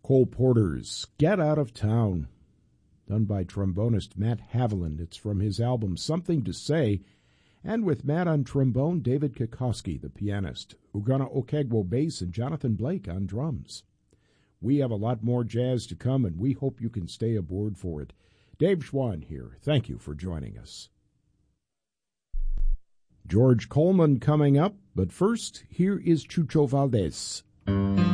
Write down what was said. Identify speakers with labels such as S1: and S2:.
S1: Cole Porter's Get Out of Town, done by trombonist Matt Haviland. It's from his album Something to Say, and with Matt on trombone, David Kokoski, the pianist, Ugonna Okegwo bass, and Jonathan Blake on drums. We have a lot more jazz to come, and we hope you can stay aboard for it. Dave Schwann here. Thank you for joining us. George Coleman coming up, but first, here is Chucho Valdés.